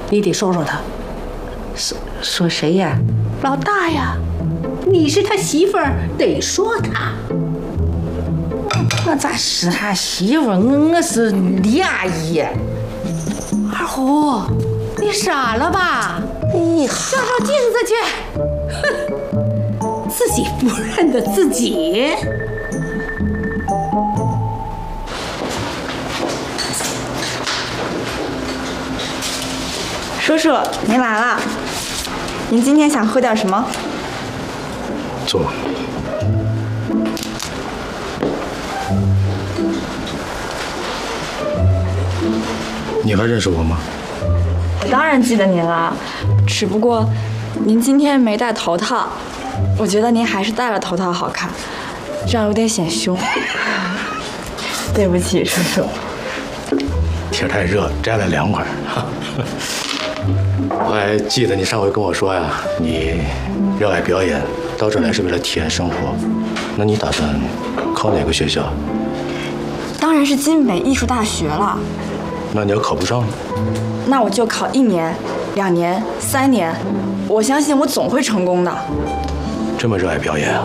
你得说说他。 说谁呀？ 老大呀，你是他媳妇儿，得说他。 我咋是他媳妇？我是李阿姨。 二虎，你傻了吧？ 你照照镜子去，哼，自己不认得自己。 叔叔，您来了。您今天想喝点什么？ 坐。你还认识我吗？ 我当然记得您了，只不过您今天没戴头套，我觉得您还是戴了头套好看，这样有点显凶。对不起，叔叔。 天太热，摘了2块。我还记得你上回跟我说呀，你热爱表演，到这来是为了体验生活。那你打算考哪个学校？ 当然是金北艺术大学了。 那你要考不上呢？ 那我就考1年、2年、3年，我相信我总会成功的。 这么热爱表演啊？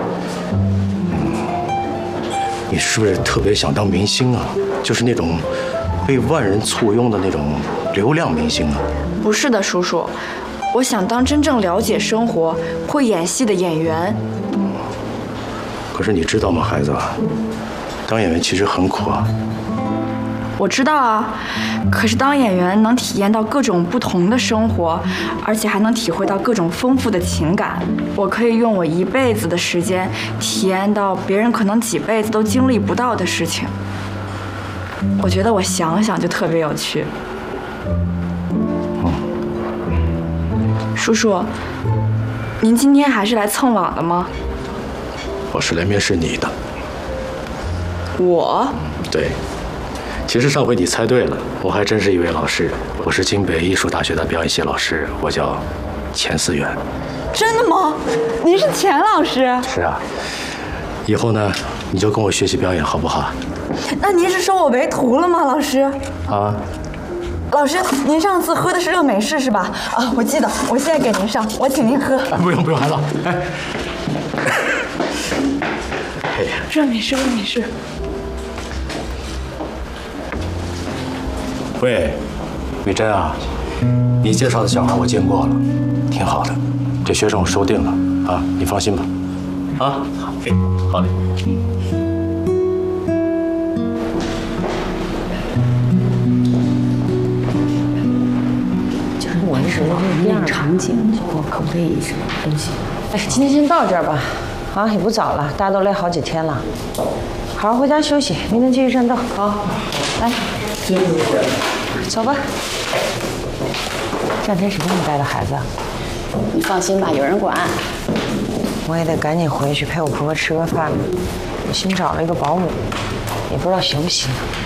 你是不是特别想当明星啊？就是那种被万人簇拥的那种流量明星啊？ 不是的，叔叔，我想当真正了解生活、会演戏的演员。 可是你知道吗，孩子，当演员其实很苦啊。 我知道啊，可是当演员能体验到各种不同的生活，而且还能体会到各种丰富的情感。我可以用我1辈子的时间，体验到别人可能几辈子都经历不到的事情。我觉得我想想就特别有趣。叔叔，您今天还是来蹭网的吗？ 我是来面试你的。 我？ 对。其实上回你猜对了，我还真是一位老师，我是金北艺术大学的表演系老师，我叫钱思远。 真的吗？您是钱老师？ 是啊，以后呢，你就跟我学习表演好不好？ 那您是收我为徒了吗，老师？ 啊， 老师，您上次喝的是热美式是吧？啊，我记得，我现在给您上，我请您喝。 不用不用，孩子，哎， 热美式，热美式。 喂，美珍啊，你介绍的小孩我见过了，挺好的，这学生我收定了啊，你放心吧。啊，好，哎，好嘞。 就是我是那个场景，我可不可以什么东西？哎，今天先到这儿吧，啊，也不早了，大家都来好几天了，好好回家休息，明天继续战斗。好，来。走吧。这2天谁给你带的孩子？ 你放心吧，有人管。 我也得赶紧回去陪我婆婆吃个饭。我新找了一个保姆，也不知道行不行。